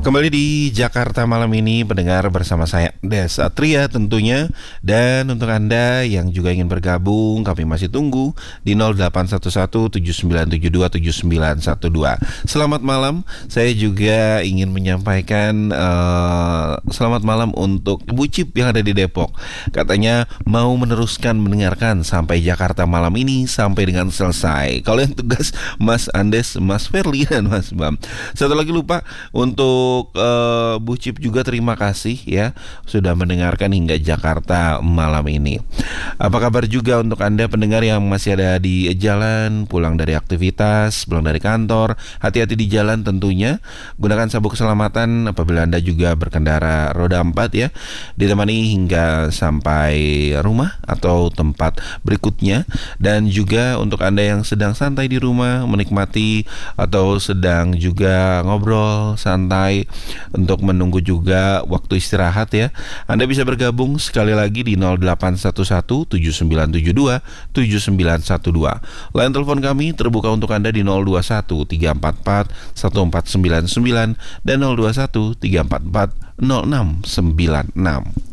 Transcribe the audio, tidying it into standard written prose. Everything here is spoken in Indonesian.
Kembali di Jakarta malam ini pendengar bersama saya Des Satria tentunya. Dan untuk Anda yang juga ingin bergabung, kami masih tunggu di 0811-7972-7912. Selamat malam. Saya juga ingin menyampaikan selamat malam untuk Ibu Cip yang ada di Depok. Katanya mau meneruskan mendengarkan sampai Jakarta malam ini sampai dengan selesai. Kalau yang tugas Mas Andes, Mas Ferli dan Mas Bam. Satu lagi lupa untuk Bu Cip juga terima kasih ya sudah mendengarkan hingga Jakarta malam ini. Apa kabar juga untuk Anda pendengar yang masih ada di jalan, pulang dari aktivitas, pulang dari kantor. Hati-hati di jalan tentunya. Gunakan sabuk keselamatan apabila Anda juga berkendara roda 4 ya. Ditemani hingga sampai rumah atau tempat berikutnya. Dan juga untuk Anda yang sedang santai di rumah, menikmati atau sedang juga ngobrol santai untuk menunggu juga waktu istirahat ya. Anda bisa bergabung sekali lagi di 0811-7972-7912. Line telepon kami terbuka untuk Anda di 0213441499 dan 0213440696.